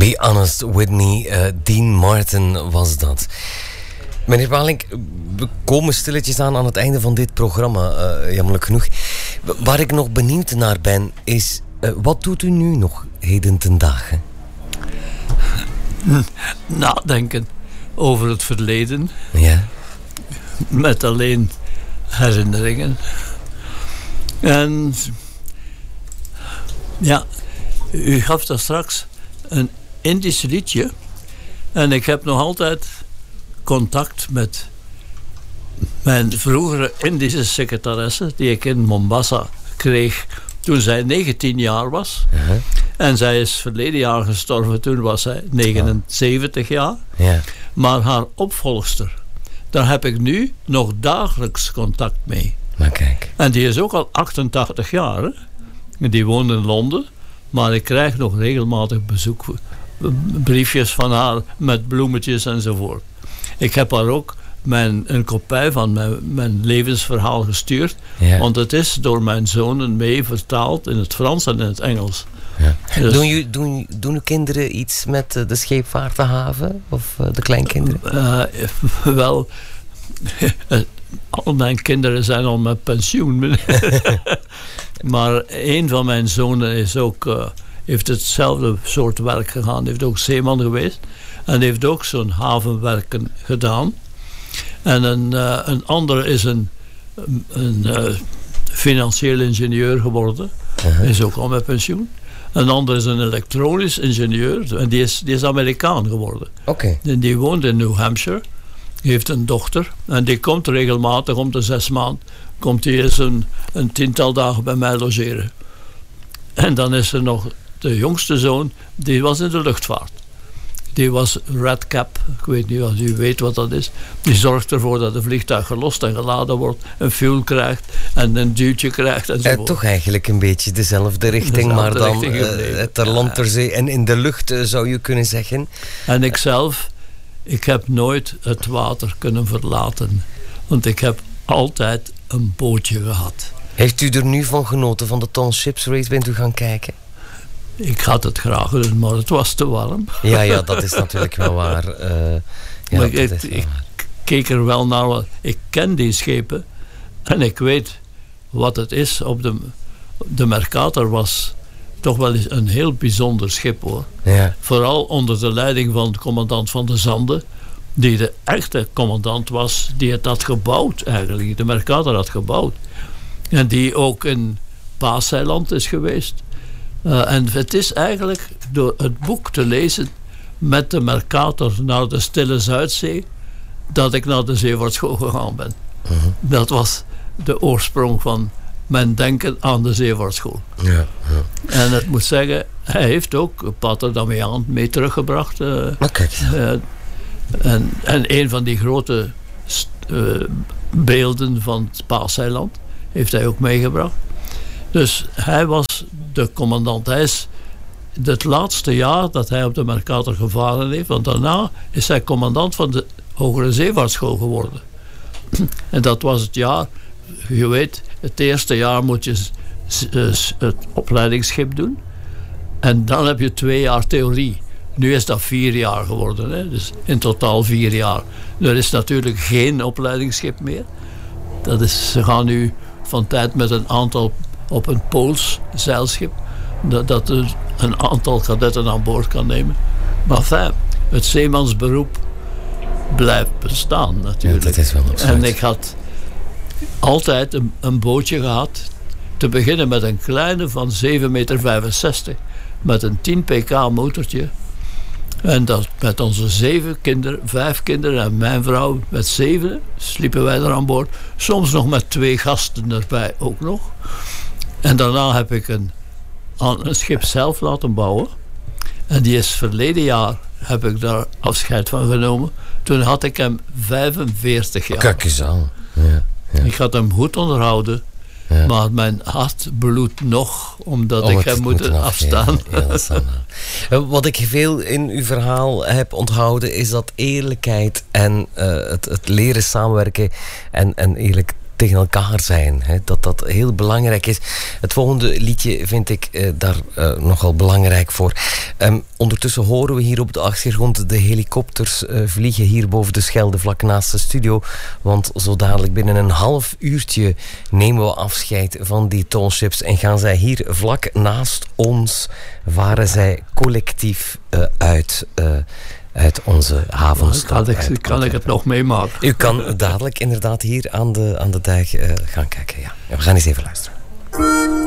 Be Honest With Me, Dean Martin was dat. Meneer Walink, we komen stilletjes aan het einde van dit programma, jammerlijk genoeg. Waar ik nog benieuwd naar ben, is... wat doet u nu nog heden ten dagen? Nadenken over het verleden. Ja. Met alleen herinneringen. En... ja, u gaf daar straks een Indisch liedje. En ik heb nog altijd contact met mijn vroegere Indische secretaresse, die ik in Mombasa kreeg toen zij 19 jaar was. Uh-huh. En zij is verleden jaar gestorven, toen was zij 79 jaar. Ja. Maar haar opvolgster, daar heb ik nu nog dagelijks contact mee. Maar kijk. En die is ook al 88 jaar. Hè? Die woont in Londen. Maar ik krijg nog regelmatig bezoek. Briefjes van haar met bloemetjes enzovoort. Ik heb haar ook een kopij van mijn levensverhaal gestuurd. Ja. Want het is door mijn zonen mee vertaald in het Frans en in het Engels. Ja. Dus, doen uw kinderen iets met de scheepvaartenhaven? Of de kleinkinderen? Wel, al mijn kinderen zijn al met pensioen. Maar een van mijn zonen is ook, heeft hetzelfde soort werk gedaan. Heeft ook zeeman geweest. En heeft ook zo'n havenwerken gedaan. En een ander is een financieel ingenieur geworden. Uh-huh. Is ook al met pensioen. Een ander is een elektronisch ingenieur. En die is Amerikaan geworden. Okay. En die woont in New Hampshire. Die heeft een dochter. En die komt regelmatig om de 6 maanden. Komt hij eens een 10-tal dagen bij mij logeren. En dan is er nog de jongste zoon. Die was in de luchtvaart. Die was Redcap. Ik weet niet of u weet wat dat is. Die zorgt ervoor dat het vliegtuig gelost en geladen wordt. Een fuel krijgt en een duwtje krijgt enzovoort. Toch eigenlijk een beetje dezelfde richting. Maar dan ter land, ter zee en in de lucht zou je kunnen zeggen. En ikzelf, ik heb nooit het water kunnen verlaten. Want ik heb altijd een bootje gehad. Heeft u er nu van genoten van de Tall Ships Race? Bent u gaan kijken? Ik had het graag doen, maar het was te warm. Ja, dat is natuurlijk wel waar. Maar ik keek er wel naar. Ik ken die schepen en ik weet wat het is. De Mercator was toch wel eens een heel bijzonder schip, hoor. Ja. Vooral onder de leiding van de commandant van de Zanden, die de echte commandant was, die het had gebouwd eigenlijk. De Mercator had gebouwd. En die ook in Paaseiland is geweest. En het is eigenlijk door het boek te lezen met de Mercator naar de Stille Zuidzee dat ik naar de zeevaartschool gegaan ben. Uh-huh. Dat was de oorsprong van mijn denken aan de zeevaartschool. Ja. En ik moet zeggen, hij heeft ook Pater Damiaan mee teruggebracht. En een van die grote beelden van het Paaseiland heeft hij ook meegebracht. Dus hij was de commandant. Hij is het laatste jaar dat hij op de Mercator gevaren heeft. Want daarna is hij commandant van de Hogere Zeevaartschool geworden. En dat was het jaar. Je weet, het eerste jaar moet je het opleidingsschip doen. En dan heb je 2 jaar theorie. Nu is dat 4 jaar geworden. Hè? Dus in totaal 4 jaar. Er is natuurlijk geen opleidingsschip meer. Ze gaan nu van tijd met een aantal op een Pools zeilschip, dat er een aantal kadetten aan boord kan nemen. Maar enfin, het zeemansberoep blijft bestaan natuurlijk. Ja, dat is wel absurd. En ik had altijd een bootje gehad, te beginnen met een kleine van 7,65 meter, met een 10 pk motortje. En dat met onze 5 kinderen en mijn vrouw met 7 sliepen wij er aan boord. Soms nog met 2 gasten erbij ook nog. En daarna heb ik een schip zelf laten bouwen. En die is verleden jaar, heb ik daar afscheid van genomen. Toen had ik hem 45 jaar. Kijk eens aan. Ja. Ik had hem goed onderhouden. Ja. Maar mijn hart bloedt nog, omdat ik hem moet afstaan. Wat ik veel in uw verhaal heb onthouden, is dat eerlijkheid en het leren samenwerken en eerlijk tegen elkaar zijn. Hè? Dat heel belangrijk is. Het volgende liedje vind ik daar nogal belangrijk voor. Ondertussen horen we hier op de achtergrond de helikopters vliegen hier boven de Schelde, vlak naast de studio. Want zo dadelijk binnen een half uurtje nemen we afscheid van die townships en gaan zij hier vlak naast ons, varen zij collectief uit onze havenstad. Kan ik het nog meemaken? U kan dadelijk inderdaad hier aan de dijk gaan kijken. Ja. We gaan eens even luisteren.